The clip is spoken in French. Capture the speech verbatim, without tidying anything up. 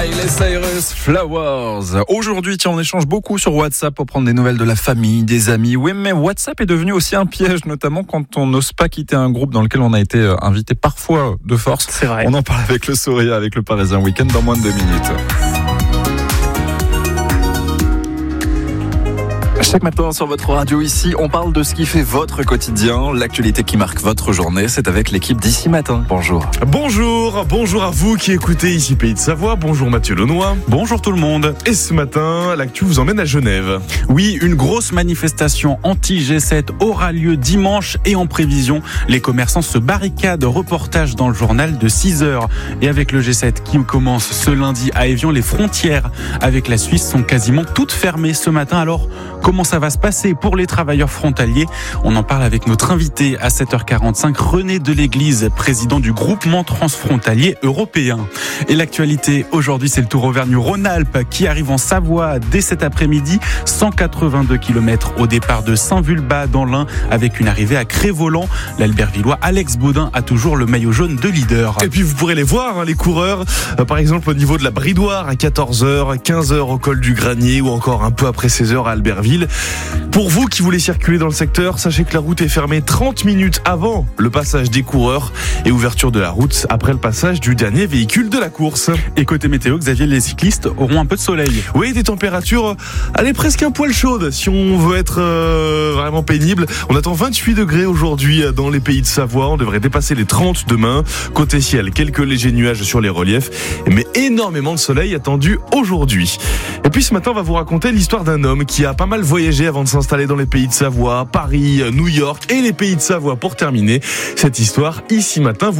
Miley Cyrus, Flowers. Aujourd'hui, tiens, on échange beaucoup sur WhatsApp pour prendre des nouvelles de la famille, des amis. Oui, mais WhatsApp est devenu aussi un piège, notamment quand on n'ose pas quitter un groupe dans lequel on a été invité parfois de force. C'est vrai. On en parle avec le Sourire, avec le Parisien Week-end dans moins de deux minutes. Chaque matin sur votre radio ici, on parle de ce qui fait votre quotidien, l'actualité qui marque votre journée. C'est avec l'équipe d'Ici Matin. Bonjour. Bonjour, bonjour à vous qui écoutez ici Pays de Savoie. Bonjour Mathieu Lenoy. Bonjour tout le monde. Et ce matin, l'actu vous emmène à Genève. Oui, une grosse manifestation anti-G sept aura lieu dimanche et en prévision, les commerçants se barricadent. Reportage dans le journal de six heures. Et avec le G sept qui commence ce lundi à Évian, les frontières avec la Suisse sont quasiment toutes fermées ce matin. Alors, comment ça va se passer pour les travailleurs frontaliers? On en parle avec notre invité à sept heures quarante-cinq, René Deléglise, président du groupement transfrontalier européen. Et l'actualité aujourd'hui, c'est le Tour Auvergne-Rhône-Alpes qui arrive en Savoie dès cet après-midi. cent quatre-vingt-deux kilomètres au départ de Saint-Vulbas dans l'Ain avec une arrivée à Cré-Voland. L'Albervillois Alex Baudin a toujours le maillot jaune de leader. Et puis vous pourrez les voir, hein, les coureurs, euh, par exemple au niveau de la Bridoire à quatorze heures, quinze heures au col du Granier ou encore un peu après seize heures à Albertville. Pour vous qui voulez circuler dans le secteur, sachez que la route est fermée trente minutes avant le passage des coureurs et ouverture de la route après le passage du dernier véhicule de la course. Et côté météo, Xavier, les cyclistes auront un peu de soleil. Oui, des températures, allez, presque un poil chaudes si on veut être euh, vraiment pénible. On attend vingt-huit degrés aujourd'hui dans les Pays de Savoie. On devrait dépasser les trente demain. Côté ciel, quelques légers nuages sur les reliefs, mais énormément de soleil attendu aujourd'hui. Et puis ce matin, on va vous raconter l'histoire d'un homme qui a pas mal voyagé avant de s'installer dans les Pays de Savoie, Paris, New York et les Pays de Savoie pour terminer cette histoire ici matin. Vous